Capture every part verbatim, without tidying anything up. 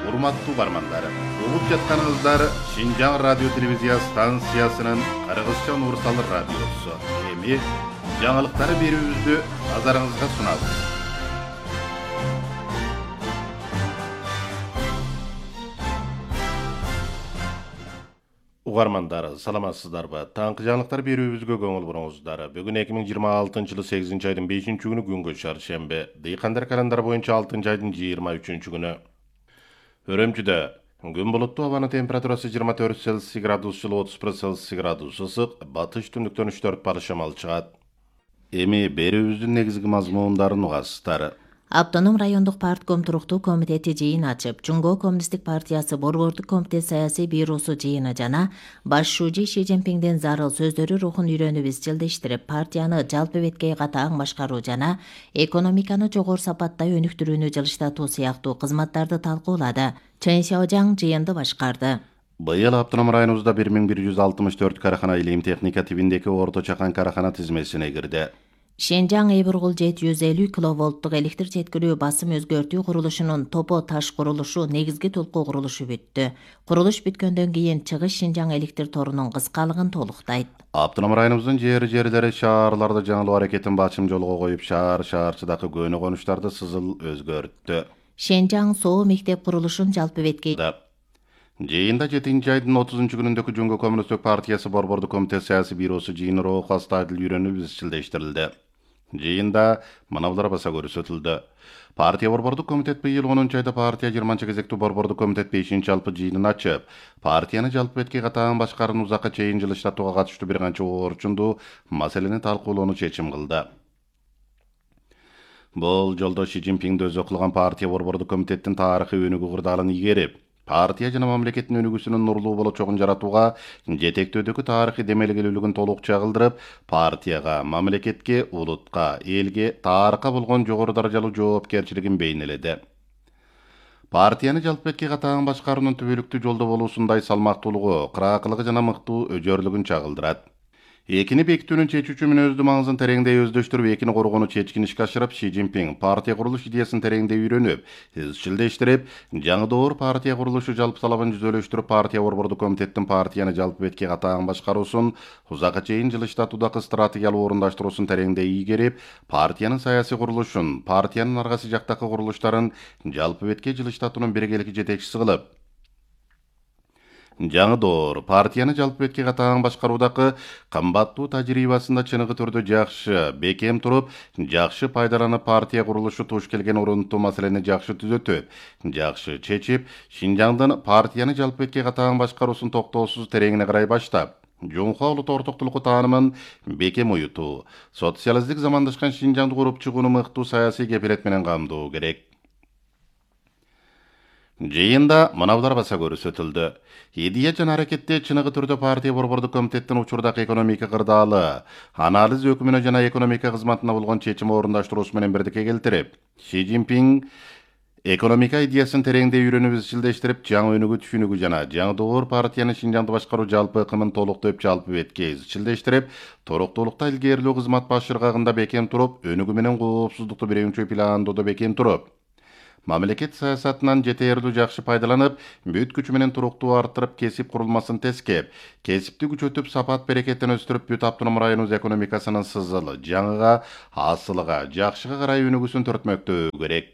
Урматтуу угармандар, угуп жатканыңыздар Шинжаң радио телевизия станциясынын Кыргызча Нурсал радиосу. Эми жаңылыктары берүүбүздү назарыңызга сунабыз. Угармандар, саламатсыздарбы? Таңкы жаңылыктар берүүбүзгө көңүл буруңуздар. Бүгүн эки миң жыйырма алтынчы жылы сегизинчи айдын бешинчи күнү күнгө чаршембе. Дыйкандар календар боюнча алтынчы айдын жыйырма үчүнчү күнү. Өрөмчүдө күн булуттуу, абанын температурасы жыйырма төрт Цельсий градус, жылы отуз бир Цельсий градус ысык, батыш түндүктөн үч төрт бар шамал чыгат. Эми берүүбүздүн негизги мазмундарын угасыздар. Автоном райондук партком туруктуу комитети жыйын ачып, Жумго коммунисттик партиясы борбордук комитет саясий бюросу жыйыны жана баш шужи Ши Цзиньпиңдин зарыл сөздөрү рухун үйрөнүп изчилдештирип, партияны жалпы беткей катаң башкаруу жана экономиканы жогору сапатта өнүктүрүүнү жылыштатуу сыяктуу кызматтарды талкуулады. Чен Сяожаң жыйынды башкарды. Быйыл автоном районубузда бир миң бир жүз алтымыш төрт карахана илим техника тибиндеги орто чакан карахана тизмесине кирди. Шенжаң Эйбургул жети жүз элүү киловолттук электр жеткирүү басым өзгөртүү курулушунун топо таш курулушу негизги толкуу курулушу бүттү. Курулуш бүткөндөн кийин чыгыш Шенжаң электр торунун кыскалыгын толуктайт. Автоном районубуздун жери жерлери шаарларда жаңылуу аракетин бачым жолго коюп, шаар шаарчыдагы көөнү конуштарды сызыл өзгөрттү. Шенжаң соо мектеп курулушун жалпы беткей жыйында жетинчи айдын отузунчу күнүндөгү Жумго коммунисттик партиясы борбордук комитет саясий бюросу жыйыны рухка стадил үйрөнүп изчилдештирилди. Жыйында мынабылар баса көрсөтүлдү. Партия борбордук комитет быйыл онунчу айда партия жыйырманчы кезектүү борбордук комитет бешинчи жалпы жыйынын ачып, партияны жалпы беткей катаң башкаруун узакка чейин жылыштатууга катыштуу бир канча орчундуу маселени талкуулоону чечим кылды. Бул жолдо Ши Цзиньпиңди өзү кылган партия борбордук комитеттин тарыхый өнүгүү кырдаалын ийгерип, партия жана мамлекеттин өнүгүүсүнүн нурлуу болочогун жаратууга жетектөөдөгү тарыхый демелгелүүлүгүн толук чагылдырып, партияга, мамлекетке, улутка, элге, тарыхка болгон жогору даражалуу жоопкерчилигин бейнеледи. Партияны жалпы беткей катаң башкаруунун түбөлүктүү жолдо болуусундай салмактуулугу, кыраакылыгы жана мыктуу өжөрлүгүн чагылдырат. Экини бекитүүнүн чечүүчү мүнөздүү маңызын тереңдей өздөштүрүп, экини коргоону чечкин ишке ашырып, Ши Цзиньпиң партия курулуш идеясын тереңдей үйрөнүп, изчилдештирип, жаңы доор партия курулушу жалпы талабын жүзөлөштүрүп, партия борбордук комитеттин партияны жалпы беткей катаң башкаруусун узакка чейин жылыштатуудагы стратегиялык орундаштыруусун тереңдей ийгерип, партиянын саясий курулушун, партиянын аргасы жактагы курулуштарын жалпы беткей жылыштатуунун биргеликти жетекчиси кылып, жаңы доор партияны жалпы беткей катаң башкаруудагы кымбаттуу тажрыйбасында чыныгы түрдө жакшы бекем туруп, жакшы пайдаланып, партия курулушу туш келген урунттуу маселени жакшы түзөтүп, жакшы чечип, Шинжаңдын партияны жалпы беткей катаң башкаруусун токтоосуз тереңине карай баштап, жумха улут ортоктулугу таанымын бекем уютуу, социалисттик замандашкан Шинжаңды куруп чыгууну мыктуу саясий кепилет менен камдоо керек. Жыйында мынабылар баса көрсөтүлдү. Идея жана аракетте чыныгы түрдө партия борбордук комитеттин учурдагы экономика кырдаалы, анализ өкүмүнө жана экономика кызматына болгон чечим орундаштыруусу менен бирдикке келтирип, Ши Цзиньпиң экономика идеясын тереңдей үйрөнүп изчилдештирип, жаңы өнүгүү түшүнүгү жана жаңы доор партияны Шинжаңды башкаруу жалпы ыкымын толуктоп, жалпы беткей изчилдештирип, туруктуулукта илгерилүү кызмат баш ыргагында бекем туруп, өнүгүү менен коопсуздукту биринчи пландоодо бекем туруп, мамлекет саясатынан жетерлүү жакшы пайдаланып, бүт күчү менен туруктуу арттырып, кесип курулмасын тескеп, кесипти күчөтүп, сапат берекеттин өстүрүп, бүт автоном районубуз экономикасынын сызылы, жаңыга, асылыга, жакшыга карай өнүгүүсүн төртмөктөө керек.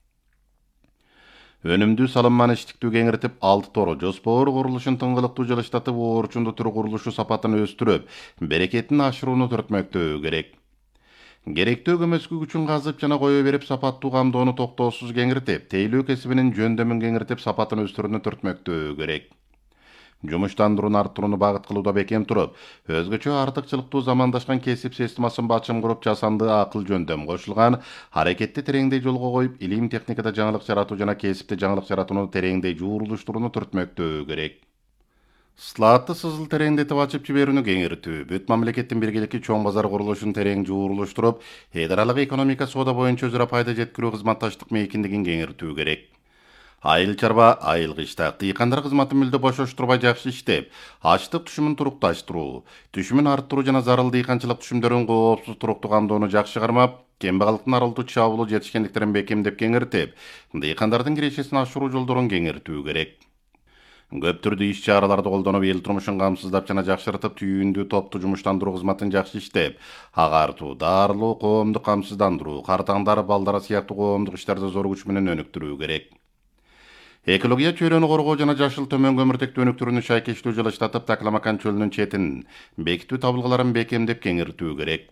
Өнүмдүү салымманы иштиктүү кеңиртип, алты тору жоспор курулушун тыңгылыктуу жылыштатып, орчунду түрү курулушу сапатын өстүрүп, берекетин ашырууну төртмөктөө керек. Керектүү көмөскү күчүн казып жана кое берип, сапаттуу камдоону токтоосуз кеңиртип, тейлөө кесибинин жөндөмүн кеңиртип, сапатын өстүрүүнү төртмөктөө керек. Жумуштандырууну арттырууну багыт кылууда бекем туруп, өзгөчө артыкчылыктуу замандашкан кесип системасын бачым куруп, жасанды акыл жөндөм кошулган аракетти тереңдей жолго коюп, илим техникада жаңылык жаратуу жана кесипте жаңылык жаратууну тереңдей жуурулуштурууну төртмөктөө керек. Слаатты сызыл тереңдетип ачып жиберүүнү кеңиртүү, бүт мамлекеттин биргеликти чоң базар курулушун терең жуурулуштуруп, эдералык экономика соода боюнча өзара пайда жеткирүү кызматташтык мейкиндигин кеңиртүү керек. Айыл чарба, айыл кыштак, дыйкандар кызматын мүлдө бошоштурбай жакшы иштеп, ачтык түшүмүн турукташтыруу, түшүмүн арттыруу жана зарыл дыйканчылык түшүмдөрүн коопсуз туруктуу камдоону жакшы кармап, кембагалыктын арылтуу чабуулу жетишкендиктерин бекемдеп кеңиртип, дыйкандардын кирешесин ашыруу жолдорун кеңиртүү керек. Көп түрдүү иш чараларды колдонуп, эл турмушун камсыздап жана жакшыртып, түйүндүү топту жумуштандыруу кызматын жакшы иштеп, агартуу, дарылоо, коомдук камсыздандыруу, картаңдар, балдар сыяктуу коомдук иштерди зор күч менен өнүктүрүү керек. Экология чөйрөнү коргоо жана жашыл төмөн көмүртектүү өнүктүрүүнү шайкештүү жылыштатып, Такламакан чөлүнүн четин бекитүү табылгаларын бекемдеп кеңиртүү керек.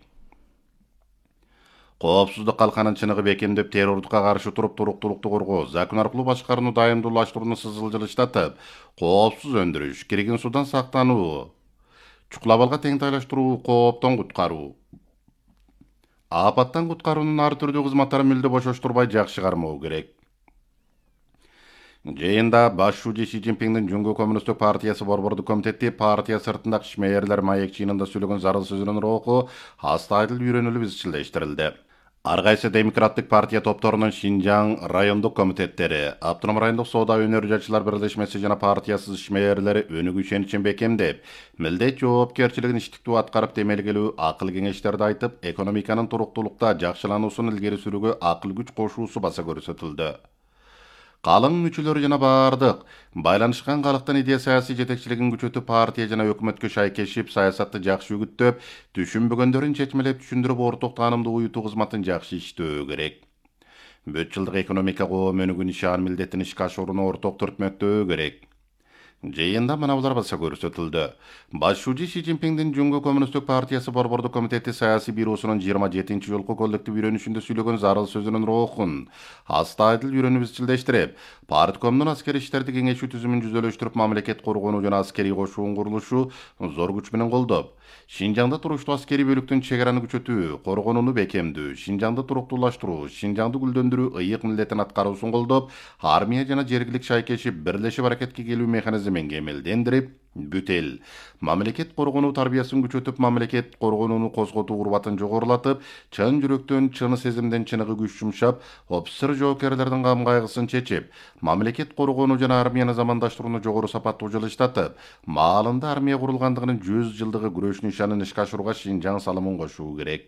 Коопсуздук калканын чыныгы бекемдеп, террордукка каршы туруп, туруктуулукту коргоо, закон аркылуу башкарууну дайымдуулаштырууну сызыл жылыштатып, коопсуз өндүрүш, кирген судан сактануу, чукулабалга теңтайлаштыруу, кооптон куткаруу, апаттан куткаруунун ар түрдүү кызматтарын мүлдө бошоштурбай жакшы кармоо керек. Жыйында башчы Си Цзиньпиңдин Жуңгу Коммунисттик партиясы борбордук комитети партия сыртындагы ишмээрлер маек чыйынында сүйлөгөн зарыл сөзүнүн руху астайыл үйрөнүлүп изчилдештирилди. Ар кайсы демократтык партия топторунун Шинжаң райондук комитеттери, Автоном райондук соода өнөр жашчылар бирлешмеси жана партиясыз ишмээрлери өнүгүү ишеничин бекемдеп, милдет жоопкерчилигин иштиктүү аткарып темелгелүү акыл кеңештерди айтып, экономиканын туруктуулукта жакшылануусун илгери сүрүүгө акыл күч кошуусу баса көрсөтүлдү. Калың мүчөлөрү жана бардык байланышкан калктын идея саясий жетекчилигин күчөтүп, партия жана өкмөткө шайкешип, саясатты жакшы үгүттөп, түшүнбөгөндөрүн чечмелеп түшүндүрүп, орток таанымды уютуу кызматын жакшы иштөө керек. Бүт жылдык экономика коом өнүгүү нишан милдетин ишке ашырууну орток түртмөктөө керек. Жыйында мынабулар баса көрсөтүлдү. Башчы Си Цзиньпиңдин Жуңгу Коммунисттик партиясы борбордук комитети саясий бюросунун жыйырма жетинчи жолку коллектив үйрөнүшүндө сүйлөгөн зарыл сөзүнүн рухун астайыл үйрөнүп изчилдештирип, парткомдун аскери иштерди кеңешүү түзүмүн жүзөлөштүрүп, мамлекет коргонуу жана аскерий кошуун курулушу зор күч менен колдоп, Шинжаңда туруштуу аскерий бөлүктүн чегараны күчөтүү, коргонууну бекемдүү, Шинжаңды туруктуулаштыруу, Шинжаңды гүлдөндүрүү ыйык милдетин аткаруусун колдоп, армия жана жергилик шайкешип бирлешип аракетке келүү механизмин кемелдендирип, бүт эл мамлекет коргонуу тарбиясын күчөтүп, мамлекет коргонууну козготуу урбатын жогорулатып, чын жүрөктөн, чын сезимден чыныгы күч жумшап, офицер жоокерлердин кам кайгысын чечип, мамлекет коргонуу жана армияны замандаштырууну жогору сапаттуу жылыштатып, маалында армия курулгандыгынын жүз жылдыгы күрөш нишанын ишке ашырууга Шинжаң салымын кошуу керек.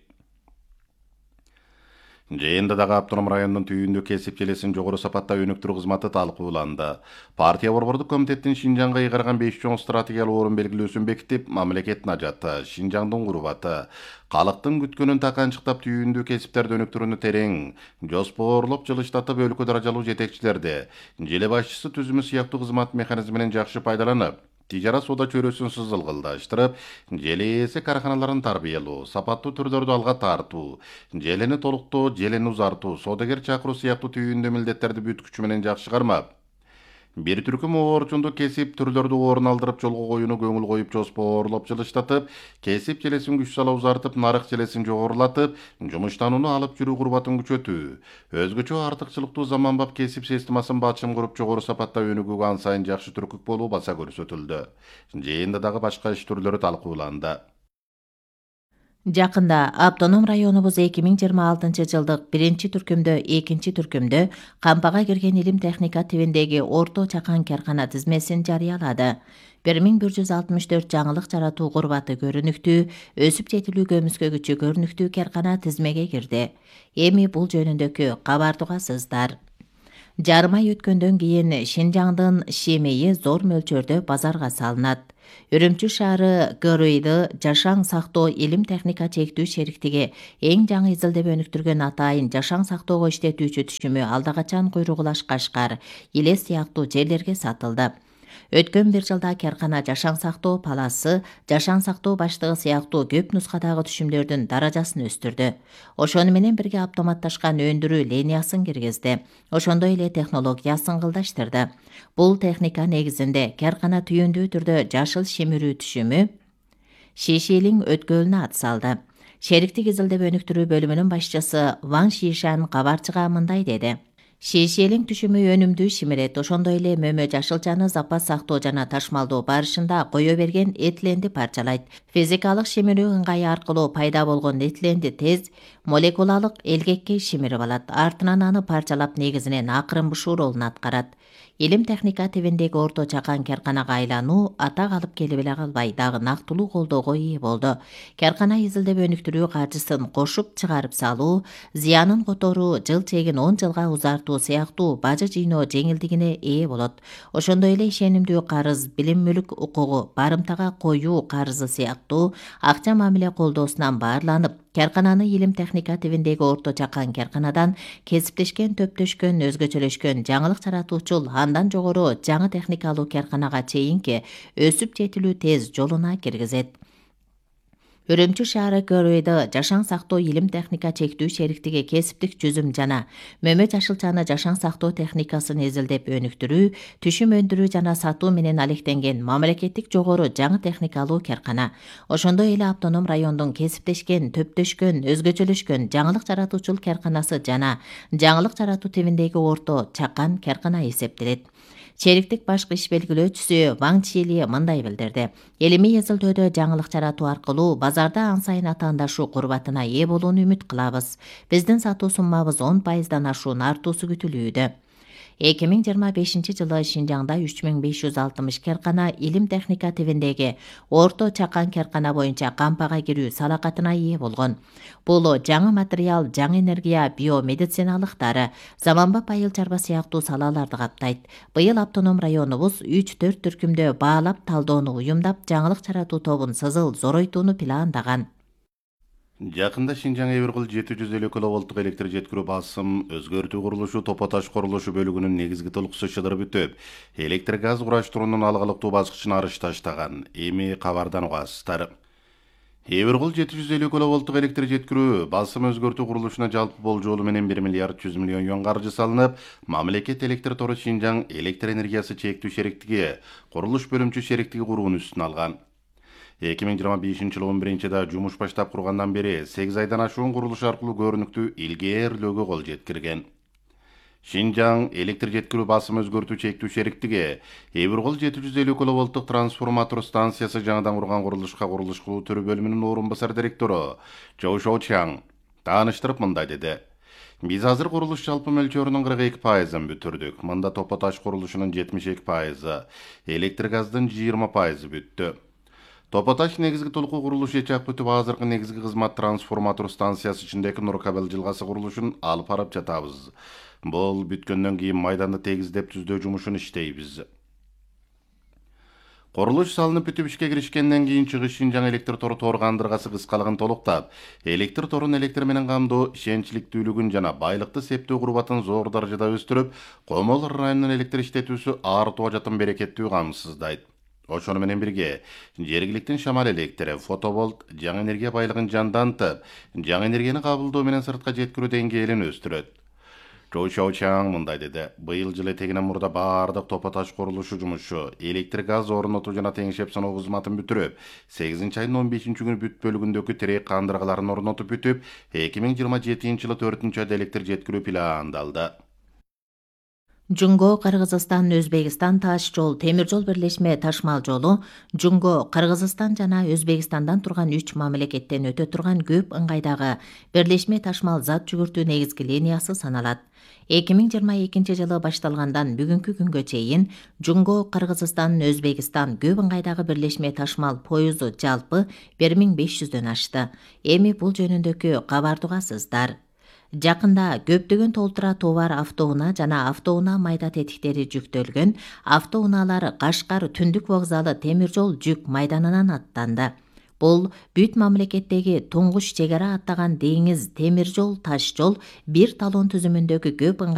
Жыйында дагы Автоном районунун түйүндүү кесип желесин жогору сапатта өнүктүрүү кызматы талкууланды. Партия борбордук комитеттин Шинжаңга ыйгарган беш чоң стратегиялык орун белгилөөсүн бекитип, мамлекеттин ажаты, Шинжаңдын курбаты, калктын күткөнүн таканчыктап, түйүндүү кесиптерди өнүктүрүүнү терең жоспорлоп жылыштатып, өлкө даражалуу жетекчилерди желе башчысы түзүмү сыяктуу кызмат механизминен жакшы пайдаланып, тижара соода чөйрөсүн сызылгылдаштырып, желе ээси караханаларын тарбиялоо, сапаттуу түрлөрдү алга тартуу, желени толуктоо, желени узартуу, соодагер чакыруу сыяктуу түйүндүү милдеттерди бүт күчү менен жакшы кармап, бир түркүм оорчунду кесип түрлөрдү орун алдырып жолго коюуну көңүл коюп, жоспорлоп жылыштатып, кесип желесин күч сала узартып, нарык желесин жогорулатып, жумуштанууну алып жүрүү курбатын күчөтүү, өзгөчө артыкчылыктуу заманбап кесип системасын бачым куруп, жогору сапатта өнүгүүгө ан сайын жакшы түркүк болуу баса көрсөтүлдү. Жыйында дагы башка иш түрлөрү талкууланды. Жакында Автоном районубуз эки миң жыйырма алтынчы жылдык биринчи түркүмдө, экинчи түркүмдө кампага кирген илим техника тибиндеги орто чакан каркана тизмесин жарыялады. бир миң бир жүз алтымыш төрт жаңылык жаратуу курбаты көрүнүктүү, өсүп жетилүү көмүскө күчү көрүнүктүү каркана тизмеге кирди. Эми бул жөнүндөгү кабарды угасыздар. Жарым ай өткөндөн кийин Шинжаңдын шемейи зор мөлчөрдө базарга салынат. Үрүмчү шаары ГРИды жашаң сактоо илим техника чектүү шериктиги эң жаңы изилдеп өнүктүргөн атайын жашаң сактоого иштетүүчү түшүмү алда качан Куйругулаш, Кашкар, Иле сыяктуу жерлерге сатылды. Өткөн бир жылда каркана жашаң сактоо паласы, жашаң сактоо баштыгы сыяктуу көп нускадагы түшүмдөрдүн даражасын өстүрдү. Ошону менен бирге автоматташкан өндүрүү линиясын киргизди. Ошондой эле технологиясын кылдаштырды. Бул техника негизинде каркана түйүндүү түрдө жашыл шимирүү түшүмү Шишилиң өткөлүнө ат салды. Шериктик изилдеп өнүктүрүү бөлүмүнүн башчысы Ван Шишан кабарчыга мындай деди. Шишелиң түшүмү өнүмдүү шимирет, ошондой эле мөмө жашылчаны запас сактоо жана ташмалдоо барышында кое берген этиленди парчалайт. Физикалык шимирүү ыңгайы аркылуу пайда болгон этиленди тез, молекулалык элгекке шимирип алат, артынан аны парчалап негизинен акырын бышуу ролун аткарат. Илим техника тибиндеги орто чакан керканага айлануу атак алып келип эле калбай, дагы нактылуу колдоого ээ болду. Керкана изилдеп өнүктүрүү каржысын кошуп чыгарып салуу, зыянын которуу, жыл чегин он жылга узартуу сыяктуу бажы жыйноо жеңилдигине ээ болот. Ошондой эле ишенимдүү карыз, билим мүлк укугу, барымтага коюу карызы сыяктуу акча мамиле колдоосунан баарланып, керкананы илим техника тибиндеги орто чакан керканадан кесиптешкен, төптөшкөн, өзгөчөлөшкөн, жаңылык жаратуучул, андан жогору жаңы техникалуу керканага чейинки өсүп жетилүү тез жолуна киргизет. Үрүмчү шаары Көрөйдө жашаң сактоо илим техника чектүү шериктиги кесиптик жүзүм жана мөмө жашылчаны жашаң сактоо техникасын изилдеп өнүктүрүү, түшүм өндүрүү жана сатуу менен алектенген мамлекеттик жогору жаңы техникалуу керкана. Ошондой эле автоном райондун кесиптешкен, төптөшкөн, өзгөчөлөшкөн жаңылык жаратуучул керканасы жана жаңылык жаратуу тибиндеги орто чакан керкана эсептелет. Шериктик башкы иш белгилөөчүсү Ваң Чили мындай билдирди. Элимий изилдөөдө жаңылык жаратуу аркылуу базарда ан сайын атаандашуу курбатына ээ болууну үмүт кылабыз. Биздин сатуу суммабыз он пайыздан ашуун артуусу күтүлүүдө. эки миң жыйырма бешинчи жылы Шинжаңда үч миң беш жүз алтымыш керкана илим техника тибиндеги орто чакан керкана боюнча кампага кирүү салакатына ээ болгон. Бул жаңы материал, жаңы энергия, биомедициналык дары, заманбап айыл чарба сыяктуу салаларды каптайт. Быйыл автоном районубуз үч төрт түркүмдө баалап талдоону уюмдап, жаңылык жаратуу тобун сызыл зоройтууну пландаган. Жакында Шинжаң Эбиркул жети жүз элүү киловолттук электр жеткирүү басым өзгөртүү курулушу Топо Таш курулушу бөлүгүнүн негизги толукусу шыдырып бүтүп, электр газ кураштыруунун алгылыктуу баскычына арыш таштаган. Эми кабардан угасыздар. Эбиркул жети жүз элүү киловолттук электр жеткирүү басым өзгөртүү курулушуна жалпы болжолу менен бир миллиард жүз миллион юан каржы салынып, мамлекет электр тору Шинжаң электр энергиясы чектүү шериктиги курулуш бөлүмчү шериктиги курууну үстүнө алган. эки миң жыйырма бешинчи жылы он биринчи айда жумуш баштап кургандан бери сегиз айдан ашуун курулуш аркылуу көрүнүктүү илгээрлөөгө кол жеткирген. Шинжаң электр жеткирүү басым өзгөртүү чектүү шериктиги Эбиркул жети жүз элүү киловолттук трансформатор станциясы жаңыдан курган курулушка курулуш кылуу түрү бөлүмүнүн орун басар директору Чоу Шоучаң тааныштырып мындай деди. Биз азыр курулуш жалпы мөлчөрүнүн кырк эки пайызын бүтүрдүк. Мында Топо Таш курулушунун жетимиш эки пайызы, электр газдын жыйырма пайызы бүттү. Топо Таш негизги толуку курулуш ичак бүтүп, азыркы негизги кызмат трансформатор станциясы ичиндеги Нур кабел жылгасы курулушун алып барып жатабыз. Бул бүткөндөн кийин майданды тегиздеп түздөө жумушун иштейбиз. Курулуш салынып бүтүп ишке киришкенден кийин чыгыш Шинжаң электр тору тор кандыргасы кыскалыгын толуктап, электр торун электр менен камдоо ишенчликтүүлүгүн жана байлыкты септөө курбатын зор даражада өстүрүп, Комол районунун электр иштетүүсү артуу жатын берекеттүү камсыздайт. Ошону менен бирге жергиликтин шамал электри, фотоболт, жаңы энергия байлыгын жандантып, жаңы энергияны кабылдоо менен сыртка жеткирүү деңгээлин өстүрөт. Чоу Шоучаң мындай деди. Быйыл жылы этегинен мурда баардык Топо Таш курулушу жумушу, электр газ орнотуу жана теңшеп саноо кызматын бүтүрүп, сегизинчи айдын он бешинчи күнү бүт бөлүгүндөгү тирек кандыргаларын орнотуп бүтүп, эки миң жыйырма жетинчи жылы төртүнчү айда электр жеткирүү пландалды. Жунго Кыргызстан Өзбекстан таш жол темир жол бирлешме ташмал жолу Жунго Кыргызстан жана Өзбекстандан турган үч мамлекеттен өтө турган көп ыңгайдагы бирлешме ташмал зат жүгүртүү негизги линиясы саналат. эки миң жыйырма экинчи жылы башталгандан бүгүнкү күнгө чейин Жунго Кыргызстан Өзбекстан көп ыңгайдагы бирлешме ташмал поюзу жалпы бир миң беш жүздөн ашты. Эми бул жөнүндөгү кабарды угасыздар. Жакында көптөгөн толтура товар автоунаа жана автоунаа майда тетиктери жүктөлгөн автоунаалар Кашкар Түндүк вокзалы темир жол жүк майданынан аттанды. Бул бүт мамлекеттеги туңгуч чек ара аттаган деңиз темир жол таш жол бир талон түзүмүндөгү көп